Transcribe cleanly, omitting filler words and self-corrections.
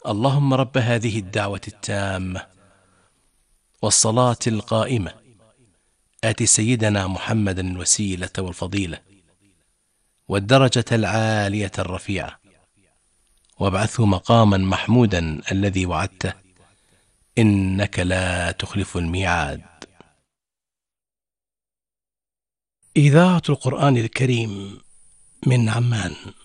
اللهم رب هذه الدعوة التامة والصلاة القائمة آت سيدنا محمدا الوسيلة والفضيلة والدرجة العالية الرفيعة وابعثه مقاما محمودا الذي وعدته إنك لا تخلف الميعاد. إذاعة القرآن الكريم من عمان.